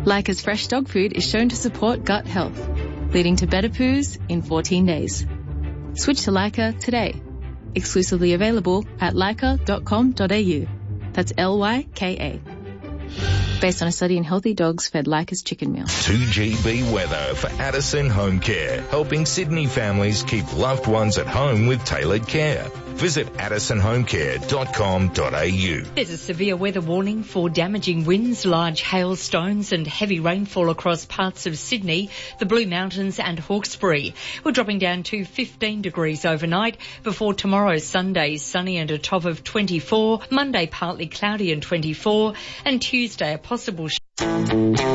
Leica's fresh dog food is shown to support gut health, leading to better poos in 14 days. Switch to Leica today. Exclusively available at leica.com.au. That's Lyka. Based on a study in healthy dogs fed Leica's chicken meal. 2GB weather for Addison Home Care, helping Sydney families keep loved ones at home with tailored care. Visit addisonhomecare.com.au. There's a severe weather warning for damaging winds, large hailstones and heavy rainfall across parts of Sydney, the Blue Mountains and Hawkesbury. We're dropping down to 15 degrees overnight before tomorrow, Sunday, sunny and a top of 24, Monday partly cloudy and 24, and Tuesday a possible